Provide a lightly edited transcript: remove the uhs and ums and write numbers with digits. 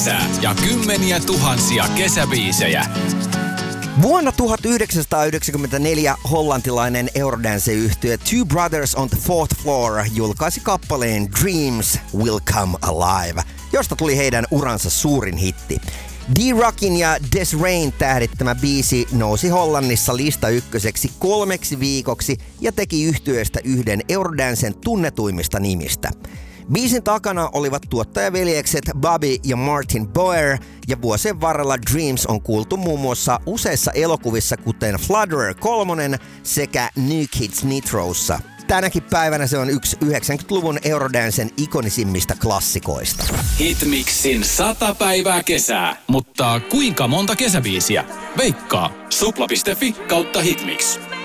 kesää ja kymmeniä tuhansia kesäbiisejä. Vuonna 1994 hollantilainen eurodance-yhtye Two Brothers on the Fourth Floor julkaisi kappaleen Dreams Will Come Alive, josta tuli heidän uransa suurin hitti. D-Rockin ja Des'Rain tähdittämä biisi nousi Hollannissa lista ykköseksi 3 viikoksi ja teki yhtyeestä yhden eurodancen tunnetuimmista nimistä. Biisin takana olivat tuottajaveljekset Bobby ja Martin Boer, ja vuosien varrella Dreams on kuultu muun muassa useissa elokuvissa, kuten Flutterer 3 sekä New Kids Nitrossa. Tänäkin päivänä se on yksi 90-luvun eurodancen ikonisimmista klassikoista. Hitmixin 100 päivää kesää, mutta kuinka monta kesäbiisiä? Veikkaa supla.fi/hitmix.